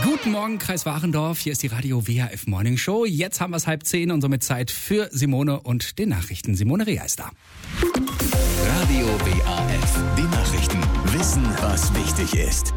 Guten Morgen, Kreis Warendorf. Hier ist die Radio WHF Morning Show. Jetzt haben wir es 9:30 und somit Zeit für Simone und den Nachrichten. Simone Rea ist da. Radio WHF, die Nachrichten. Wissen, was wichtig ist.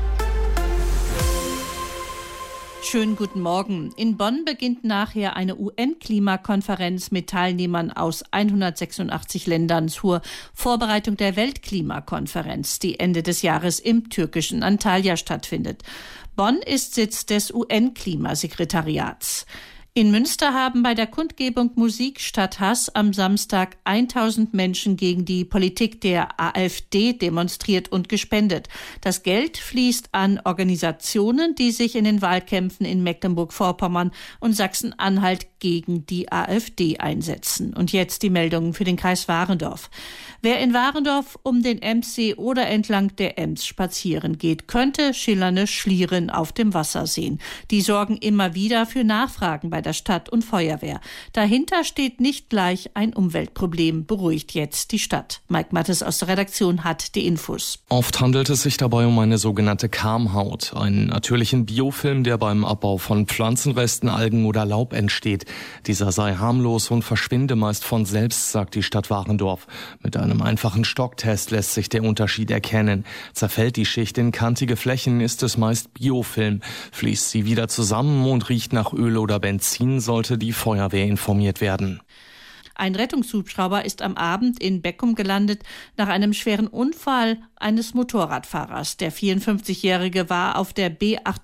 Schönen guten Morgen. In Bonn beginnt nachher eine UN-Klimakonferenz mit Teilnehmern aus 186 Ländern zur Vorbereitung der Weltklimakonferenz, die Ende des Jahres im türkischen Antalya stattfindet. Bonn ist Sitz des UN-Klimasekretariats. In Münster haben bei der Kundgebung Musik statt Hass am Samstag 1000 Menschen gegen die Politik der AfD demonstriert und gespendet. Das Geld fließt an Organisationen, die sich in den Wahlkämpfen in Mecklenburg-Vorpommern und Sachsen-Anhalt gegen die AfD einsetzen. Und jetzt die Meldungen für den Kreis Warendorf. Wer in Warendorf um den Emsee oder entlang der Ems spazieren geht, könnte schillernde Schlieren auf dem Wasser sehen. Die sorgen immer wieder für Nachfragen bei der Stadt und Feuerwehr. Dahinter steht nicht gleich ein Umweltproblem, beruhigt jetzt die Stadt. Mike Mattes aus der Redaktion hat die Infos. Oft handelt es sich dabei um eine sogenannte Kamhaut, einen natürlichen Biofilm, der beim Abbau von Pflanzenresten, Algen oder Laub entsteht. Dieser sei harmlos und verschwinde meist von selbst, sagt die Stadt Warendorf. Mit einem einfachen Stocktest lässt sich der Unterschied erkennen. Zerfällt die Schicht in kantige Flächen, ist es meist Biofilm. Fließt sie wieder zusammen und riecht nach Öl oder Benzin, sollte die Feuerwehr informiert werden. Ein Rettungshubschrauber ist am Abend in Beckum gelandet nach einem schweren Unfall eines Motorradfahrers. Der 54-Jährige war auf der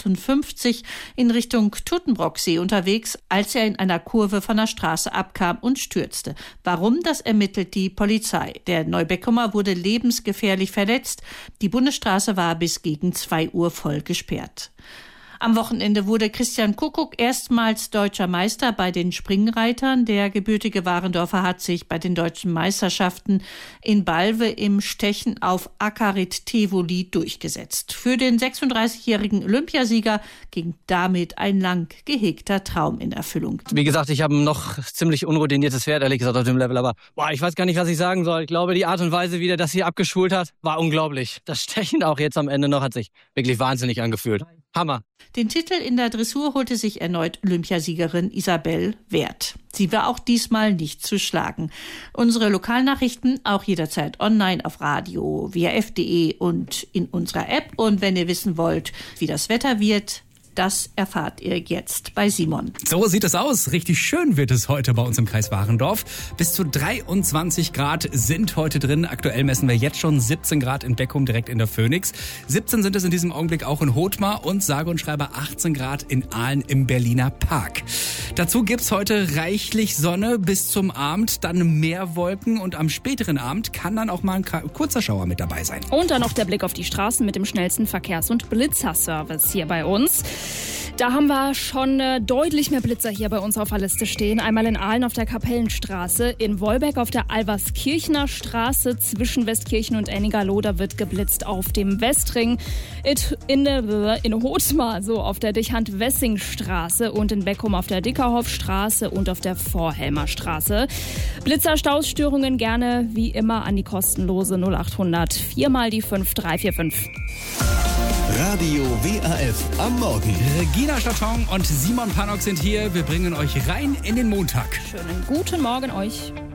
B58 in Richtung Tuttenbrocksee unterwegs, als er in einer Kurve von der Straße abkam und stürzte. Warum, das ermittelt die Polizei. Der Neubeckumer wurde lebensgefährlich verletzt. Die Bundesstraße war bis gegen 2 Uhr voll gesperrt. Am Wochenende wurde Christian Kuckuck erstmals deutscher Meister bei den Springreitern. Der gebürtige Warendorfer hat sich bei den deutschen Meisterschaften in Balve im Stechen auf Akarit Tivoli durchgesetzt. Für den 36-jährigen Olympiasieger ging damit ein lang gehegter Traum in Erfüllung. Wie gesagt, ich habe ein noch ziemlich unroutiniertes Pferd, ehrlich gesagt, auf dem Level. Aber ich weiß gar nicht, was ich sagen soll. Ich glaube, die Art und Weise, wie der das hier abgeschult hat, war unglaublich. Das Stechen auch jetzt am Ende noch hat sich wirklich wahnsinnig angefühlt. Hammer. Den Titel in der Dressur holte sich erneut Olympiasiegerin Isabel Werth. Sie war auch diesmal nicht zu schlagen. Unsere Lokalnachrichten auch jederzeit online auf radio WHF.de und in unserer App. Und wenn ihr wissen wollt, wie das Wetter wird, das erfahrt ihr jetzt bei Simon. So sieht es aus. Richtig schön wird es heute bei uns im Kreis Warendorf. Bis zu 23 Grad sind heute drin. Aktuell messen wir jetzt schon 17 Grad in Beckum, direkt in der Phoenix. 17 sind es in diesem Augenblick auch in Hothmar und sage und schreibe 18 Grad in Aalen im Berliner Park. Dazu gibt's heute reichlich Sonne bis zum Abend, dann mehr Wolken und am späteren Abend kann dann auch mal ein kurzer Schauer mit dabei sein. Und dann noch der Blick auf die Straßen mit dem schnellsten Verkehrs- und Blitzerservice hier bei uns. Da haben wir schon deutlich mehr Blitzer hier bei uns auf der Liste stehen. Einmal in Aalen auf der Kapellenstraße, in Wolbeck auf der Alverskirchener Straße zwischen Westkirchen und Ennigerloh. Da wird geblitzt auf dem Westring. In Hothmar so auf der Dichand-Wessing-Straße und in Beckum auf der Dickerhoff-Straße und auf der Vorhelmer Straße. Blitzer-Stausstörungen gerne wie immer an die kostenlose 0800 4 mal die 5345. Radio WHF am Morgen. Regina Stadtong und Simon Pannock sind hier. Wir bringen euch rein in den Montag. Schönen guten Morgen euch.